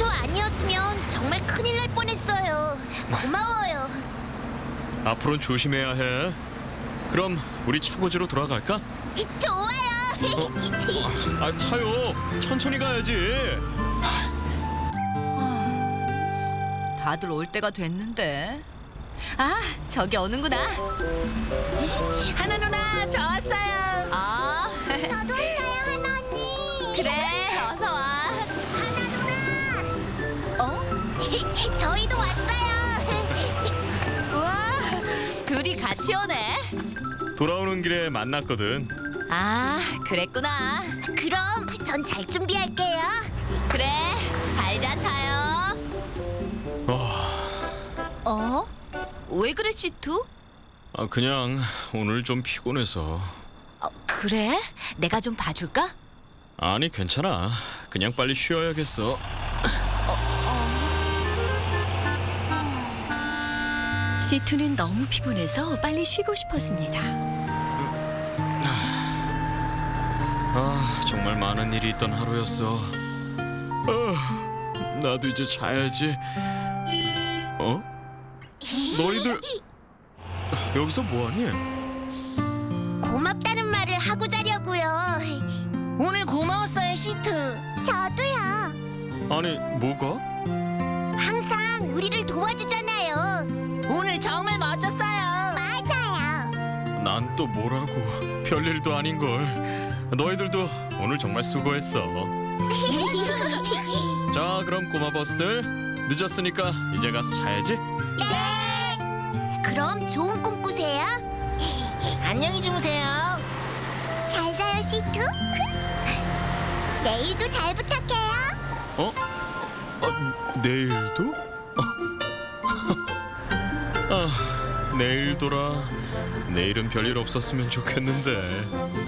아니었으면 정말 큰일 날 뻔했어요. 고마워요. 앞으로는 조심해야 해. 그럼 우리 차고지로 돌아갈까? 좋아요. 타요. 천천히 가야지. 다들 올 때가 됐는데. 아, 저기 오는구나. 하나 누나, 저 왔어요. 아, 저도 왔어요, 하나 언니. 그래, 어서 와. 하나 누나. 저희도 왔어요. 우와, 둘이 같이 오네. 돌아오는 길에 만났거든. 아, 그랬구나. 그럼 전 잘 준비할게요. 그래, 잘 자, 타요. 왜 그래, 시투? 그냥 오늘 좀 피곤해서. 그래? 내가 좀 봐줄까? 아니, 괜찮아. 그냥 빨리 쉬어야겠어. 시투는 너무 피곤해서 빨리 쉬고 싶었습니다. 정말 많은 일이 있던 하루였어. 나도 이제 자야지. 너희들 여기서 뭐하니? 고맙다는 말을 하고 자려고요. 오늘 고마웠어요, 시트. 저도요. 아니, 뭐가? 항상 우리를 도와주잖아요. 오늘 정말 멋졌어요. 맞아요. 난 또 뭐라고. 별일도 아닌걸. 너희들도 오늘 정말 수고했어. 자, 그럼 꼬마 버스들 늦었으니까 이제 가서 자야지. 네. 그럼 좋은 꿈 꾸세요. 안녕히 주무세요. 잘 자요, 시투. 내일도 잘 부탁해요. 내일도? 내일도라. 내일은 별일 없었으면 좋겠는데.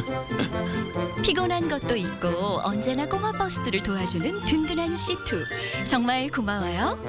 피곤한 것도 있고 언제나 꼬마 버스들을 도와주는 든든한 시투. 정말 고마워요.